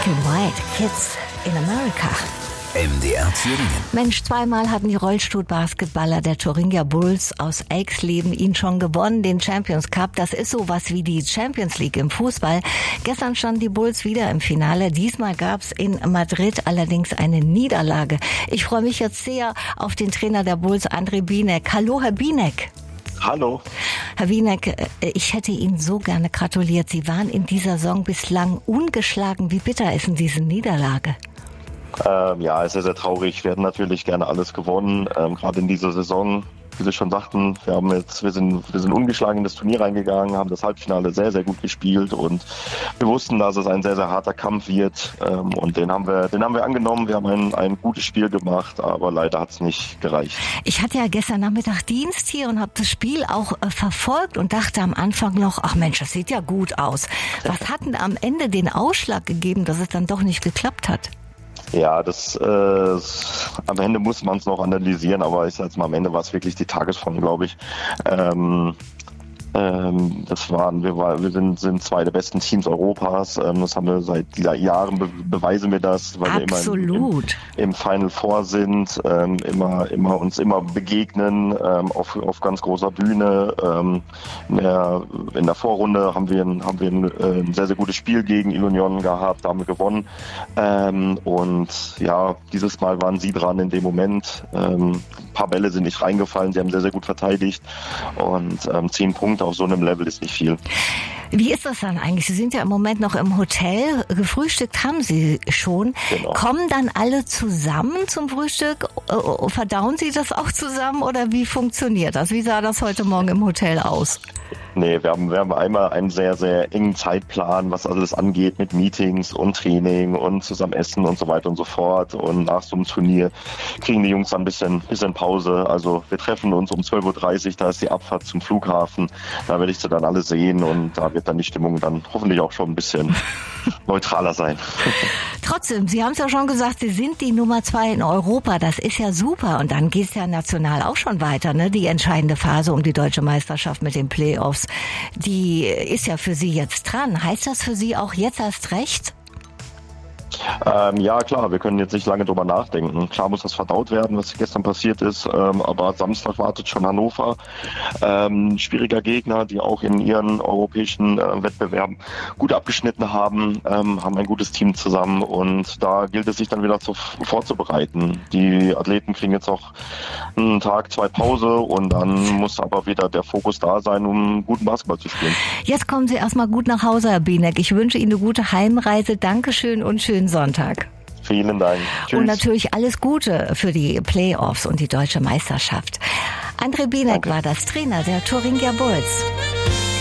Black and White, Kids in America. MDR Thüringen. Mensch, zweimal hatten die Rollstuhlbasketballer der Thuringia Bulls aus Eichsleben ihn schon gewonnen, den Champions Cup. Das ist sowas wie die Champions League im Fußball. Gestern standen die Bulls wieder im Finale. Diesmal gab's in Madrid allerdings eine Niederlage. Ich freue mich jetzt sehr auf den Trainer der Bulls, André Bienek. Hallo, Herr Bienek. Hallo. Herr Bienek, ich hätte Ihnen so gerne gratuliert. Sie waren in dieser Saison bislang ungeschlagen. Wie bitter ist denn diese Niederlage? Ja, es ist sehr, sehr traurig. Wir hätten natürlich gerne alles gewonnen, gerade in dieser Saison. Wie Sie schon sagten, wir sind ungeschlagen in das Turnier reingegangen, haben das Halbfinale sehr, sehr gut gespielt und wir wussten, dass es ein sehr, sehr harter Kampf wird und den haben wir angenommen. Wir haben ein gutes Spiel gemacht, aber leider hat es nicht gereicht. Ich hatte ja gestern Nachmittag Dienst hier und habe das Spiel auch verfolgt und dachte am Anfang noch, ach Mensch, das sieht ja gut aus. Was hat denn am Ende den Ausschlag gegeben, dass es dann doch nicht geklappt hat? Ja, am Ende muss man es noch analysieren, aber ich sag jetzt mal, am Ende war es wirklich die Tagesform, glaube ich. Wir sind zwei der besten Teams Europas. Das haben wir seit Jahren, beweisen wir das, weil Absolut. wir immer im Final Four sind, uns immer begegnen, auf ganz großer Bühne. In der Vorrunde haben wir ein sehr, sehr gutes Spiel gegen Ilunion gehabt, da haben wir gewonnen. Und ja, dieses Mal waren sie dran in dem Moment. Ein paar Bälle sind nicht reingefallen, sie haben sehr, sehr gut verteidigt und 10 Punkte auf so einem Level ist nicht viel. Wie ist das dann eigentlich? Sie sind ja im Moment noch im Hotel. Gefrühstückt haben Sie schon. Genau. Kommen dann alle zusammen zum Frühstück? Verdauen Sie das auch zusammen oder wie funktioniert das? Wie sah das heute Morgen im Hotel aus? Nee, wir haben einmal einen sehr, sehr engen Zeitplan, was alles angeht mit Meetings und Training und zusammen essen und so weiter und so fort. Und nach so einem Turnier kriegen die Jungs dann ein bisschen Pause. Also wir treffen uns um 12.30 Uhr, da ist die Abfahrt zum Flughafen. Da werde ich sie dann alle sehen und da wird dann die Stimmung dann hoffentlich auch schon ein bisschen neutraler sein. Trotzdem, Sie haben es ja schon gesagt, Sie sind die Nummer 2 in Europa. Das ist ja super. Und dann geht es ja national auch schon weiter, ne? Die entscheidende Phase um die deutsche Meisterschaft mit den Playoffs, die ist ja für Sie jetzt dran. Heißt das für Sie auch jetzt erst recht? Ja, klar, wir können jetzt nicht lange drüber nachdenken. Klar muss das verdaut werden, was gestern passiert ist, aber Samstag wartet schon Hannover. Schwieriger Gegner, die auch in ihren europäischen Wettbewerben gut abgeschnitten haben, haben ein gutes Team zusammen und da gilt es sich dann wieder vorzubereiten. Die Athleten kriegen jetzt auch einen Tag, 2 Pause und dann muss aber wieder der Fokus da sein, um guten Basketball zu spielen. Jetzt kommen Sie erstmal gut nach Hause, Herr Bienek. Ich wünsche Ihnen eine gute Heimreise. Dankeschön und schönen Sonntag. Vielen Dank. Tschüss. Und natürlich alles Gute für die Playoffs und die deutsche Meisterschaft. André Bienek war das Trainer der Thuringia Bulls.